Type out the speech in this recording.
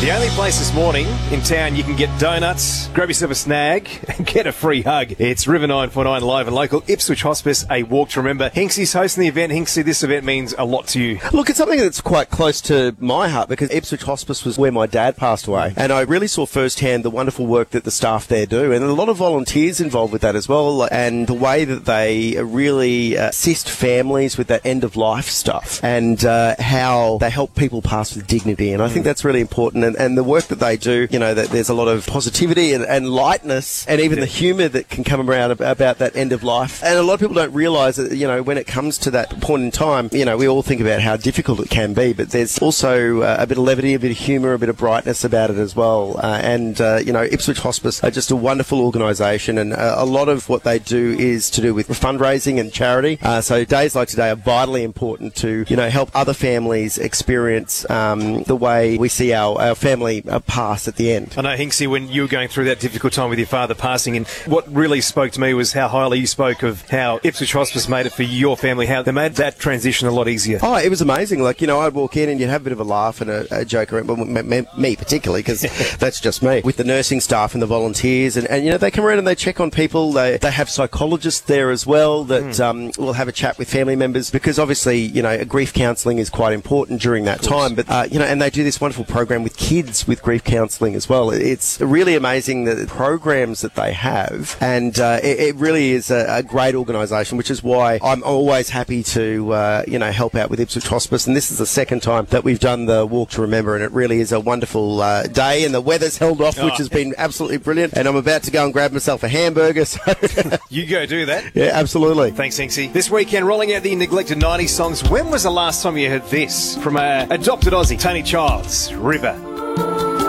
The only place this morning in town you can get donuts, grab yourself a snag, and get a free hug. It's River 949 live and local. Ipswich Hospice, a walk to remember. Hinksy's hosting the event. Hinksy, this event means a lot to you. Look, it's something that's quite close to my heart because Ipswich Hospice was where my dad passed away. And I really saw firsthand the wonderful work that the staff there do. And a lot of volunteers involved with that as well. And the way that they really assist families with that end-of-life stuff and how they help people pass with dignity. And I think that's really important. And the work that they do, you know, that there's a lot of positivity and lightness and even the humour that can come around about that end of life. And a lot of people don't realise that, you know, when it comes to that point in time, you know, we all think about how difficult it can be, but there's also a bit of levity, a bit of humour, a bit of brightness about it as well. You know, Ipswich Hospice are just a wonderful organisation, and a lot of what they do is to do with fundraising and charity. So days like today are vitally important to, you know, help other families experience the way we see our family pass at the end. I know, Hinksy, when you were going through that difficult time with your father passing, and what really spoke to me was how highly you spoke of how Ipswich Hospice made it for your family, how they made that transition a lot easier. Oh, it was amazing. Like, you know, I'd walk in and you'd have a bit of a laugh and a joke around, well, me particularly, because that's just me, with the nursing staff and the volunteers, and you know, they come around and they check on people. They have psychologists there as well that will have a chat with family members, because obviously, you know, grief counselling is quite important during that time, but you know, and they do this wonderful program with kids with grief counselling as well. It's really amazing the programs that they have, and it really is a great organisation, which is why I'm always happy to you know, help out with Ipswich Hospice. And this is the second time that we've done the Walk to Remember, and it really is a wonderful day, and the weather's held off, which has been absolutely brilliant, and I'm about to go and grab myself a hamburger. So You go do that. Yeah, absolutely. Thanks, Hinksy. This weekend, rolling out the neglected 90s songs. When was the last time you heard this? From adopted Aussie, Tony Childs, River.